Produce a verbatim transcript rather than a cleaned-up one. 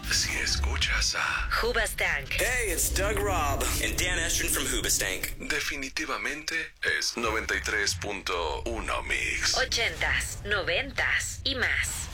si escuchas a Hoobastank. Hey, it's Doug Robb and Dan Estrin from Hoobastank. definitivamente es noventa y tres punto uno Mix. Ochentas, noventas y más.